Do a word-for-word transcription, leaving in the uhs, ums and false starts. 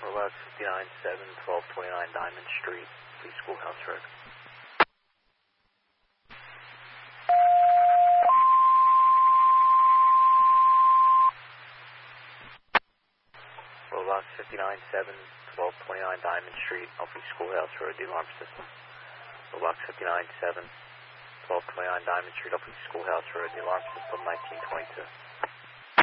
Robox fifty-nine seven, twelve twenty-nine Diamond Street, East Schoolhouse Road. Robox fifty-nine seven, twelve twenty-nine Diamond Street, East Schoolhouse Road, the alarm system. Robox fifty-nine seven, twelve twenty-nine Diamond Street, East Schoolhouse Road, the alarm system, nineteen twenty-two.